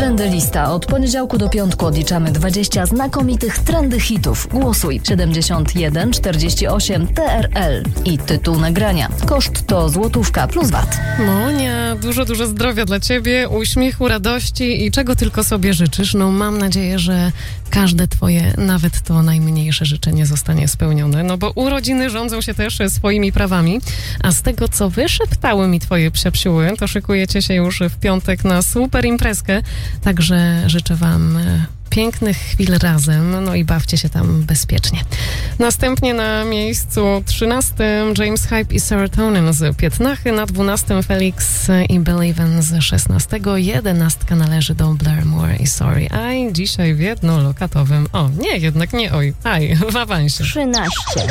Trendy Lista. Od poniedziałku do piątku odliczamy 20 znakomitych trendy hitów. Głosuj 7148 TRL i tytuł nagrania. Koszt to złotówka plus VAT. Monia, dużo zdrowia dla ciebie, uśmiechu, radości i czego tylko sobie życzysz. No mam nadzieję, że każde twoje, nawet to najmniejsze życzenie zostanie spełnione, no bo urodziny rządzą się też swoimi prawami. A z tego, co wyszeptały mi twoje psiapsiuły, to szykujecie się już w piątek na super imprezkę. Także życzę wam pięknych chwil razem, no i bawcie się tam bezpiecznie. Następnie na miejscu 13 James Hype i Serotonin z 15, na 12 Felix i Believe z 16, 11 należy do Blairmore i Sorry I, dzisiaj w jednolokatowym, jednak nie oj, w awansie. 13.